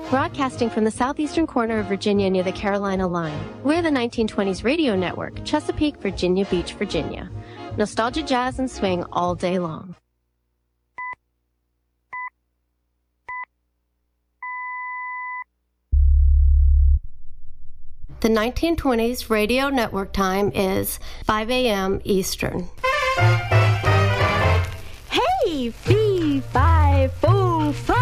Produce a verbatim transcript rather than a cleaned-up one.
Broadcasting from the southeastern corner of Virginia near the Carolina line. We're the nineteen twenties radio network, Chesapeake, Virginia Beach, Virginia. Nostalgia, jazz, and swing all day long. The nineteen twenties radio network time is five a.m. Eastern. Hey, fee, fi, fo, fo.